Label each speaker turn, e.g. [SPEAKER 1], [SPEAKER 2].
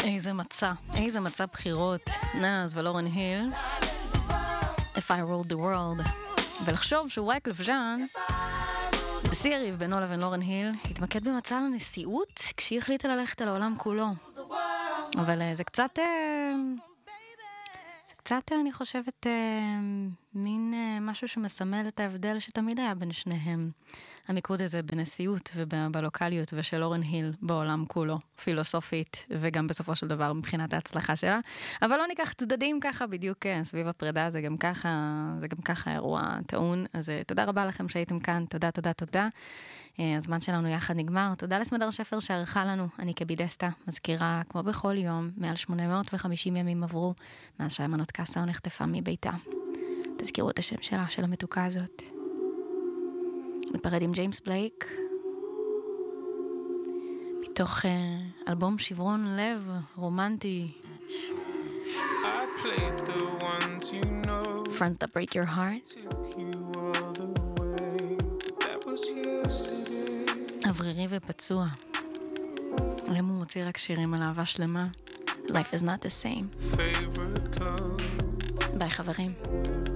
[SPEAKER 1] איזה מצע בחירות, נאז ולורן היל, If I Ruled the World, ולחשוב שהוא וייקלף ז'אן, בשיא הריב בינו לבין לורן היל, התמקד במצע לנשיאות, כשהיא החליטה ללכת על העולם כולו. אבל זה קצת, אני חושבת, מין משהו שמסמל את ההבדל שתמיד היה בין שניהם. המיקוד הזה בנשיאות ובלוקליות ושל לורן היל בעולם כולו, פילוסופית, וגם בסופו של דבר מבחינת ההצלחה שלה. אבל לא ניקח צדדים ככה בדיוק סביב הפרידה, זה גם ככה אירוע טעון. אז תודה רבה לכם שהייתם כאן, תודה. הזמן שלנו יחד נגמר. תודה לסמדר שפר שערכה לנו. אני כבידסטה, מזכירה כמו בכל יום, מעל 850 ימים עברו, מאז שהיימנוט קסאו נחטפה מביתה. תזכירו את השם שלה, של המתוקה הזאת. נפרד עם ג'יימס בלייק, מתוך אלבום שברון לב, רומנטי. Friends That Break Your Heart. אוורירי ופצוע. היום הוא מוציא רק שירים על אהבה שלמה. Life is not the same. ביי חברים.